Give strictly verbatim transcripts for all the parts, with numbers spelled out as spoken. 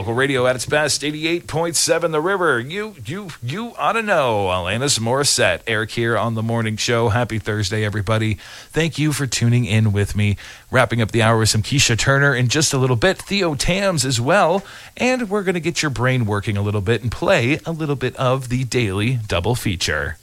Local radio at its best, eighty-eight point seven The River. You, you, you ought to know. Alanis Morissette, Eric here on the morning show. Happy Thursday, everybody. Thank you for tuning in with me. Wrapping up the hour with some Keisha Turner in just a little bit. Theo Tams as well. And we're going to get your brain working a little bit and play a little bit of the Daily Double Feature.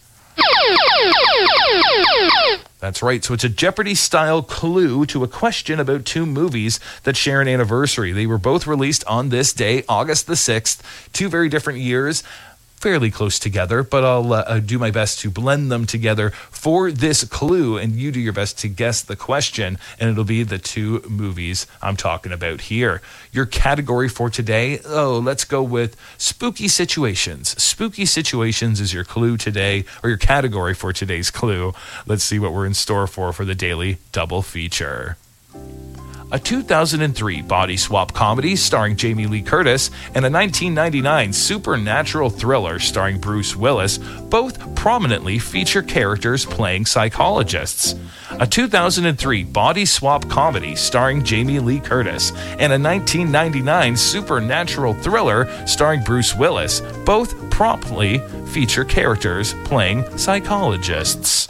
That's right. So it's a Jeopardy-style clue to a question about two movies that share an anniversary. They were both released on this day, August the sixth. Two very different years, fairly close together, but I'll uh, do my best to blend them together for this clue, and you do your best to guess the question, and it'll be the two movies I'm talking about here. Your category for today, oh, let's go with spooky situations. Spooky situations is your clue today, or your category for today's clue. Let's see what we're in store for for the Daily Double Feature. A two thousand three body swap comedy starring Jamie Lee Curtis and a nineteen ninety-nine supernatural thriller starring Bruce Willis both prominently feature characters playing psychologists. A two thousand three body swap comedy starring Jamie Lee Curtis and a nineteen ninety-nine supernatural thriller starring Bruce Willis both prominently feature characters playing psychologists.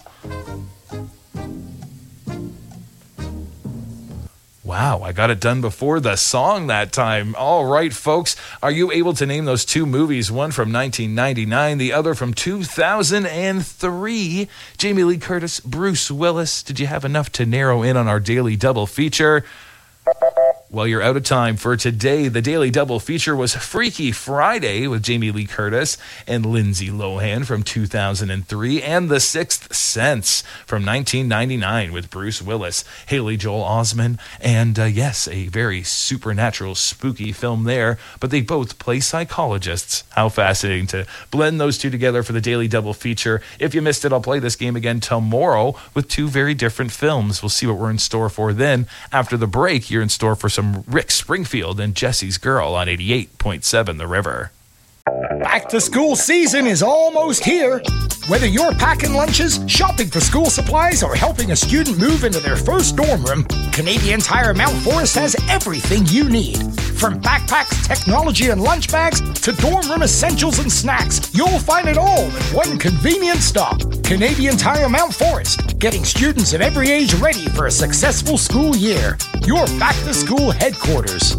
Wow, I got it done before the song that time. All right, folks, are you able to name those two movies? One from nineteen ninety-nine, the other from two thousand three. Jamie Lee Curtis, Bruce Willis. Did you have enough to narrow in on our Daily Double Feature? Well, you're out of time for today. The Daily Double Feature was Freaky Friday with Jamie Lee Curtis and Lindsay Lohan from two thousand three, and The Sixth Sense from nineteen ninety-nine with Bruce Willis, Haley Joel Osment, and uh, yes, a very supernatural, spooky film there, but they both play psychologists. How fascinating to blend those two together for the Daily Double Feature. If you missed it, I'll play this game again tomorrow with two very different films. We'll see what we're in store for then. After the break, you're in store for some Rick Springfield and Jesse's Girl on eighty-eight point seven The River. Back to school season is almost here. Whether you're packing lunches, shopping for school supplies, or helping a student move into their first dorm room, Canadian Tire Mount Forest has everything you need. From backpacks, technology, and lunch bags to dorm room essentials and snacks, you'll find it all in one convenient stop. Canadian Tire Mount Forest, getting students of every age ready for a successful school year. Your back-to-school headquarters.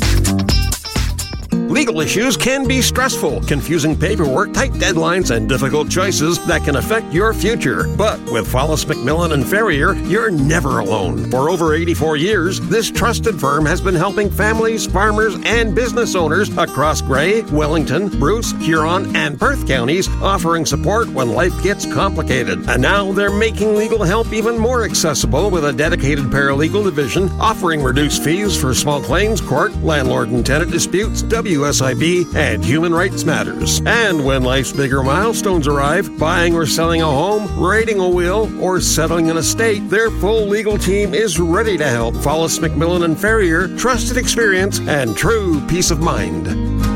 Legal issues can be stressful, confusing paperwork, tight deadlines, and difficult choices that can affect your future. But with Follis McMillan and Ferrier, you're never alone. For over eighty-four years, this trusted firm has been helping families, farmers, and business owners across Grey, Wellington, Bruce, Huron, and Perth counties, offering support when life gets complicated. And now they're making legal help even more accessible with a dedicated paralegal division, offering reduced fees for small claims court, landlord and tenant disputes, W S I B, and human rights matters. And when life's bigger milestones arrive, buying or selling a home, writing a will, or settling an estate, their full legal team is ready to help. Follis McMillan and Ferrier, trusted experience and true peace of mind.